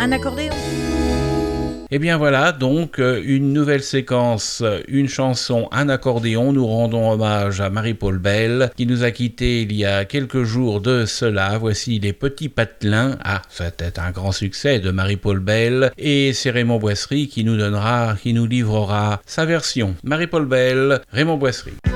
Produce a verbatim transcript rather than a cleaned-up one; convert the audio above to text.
Un accordéon. Et bien voilà, donc une nouvelle séquence, une chanson, un accordéon. Nous rendons hommage à Marie-Paul Bell qui nous a quittés il y a quelques jours de cela. Voici Les Petits Patelins. Ah, c'était un grand succès de Marie-Paul Bell. Et c'est Raymond Boisserie qui nous donnera, qui nous livrera sa version. Marie-Paul Bell, Raymond Boisserie.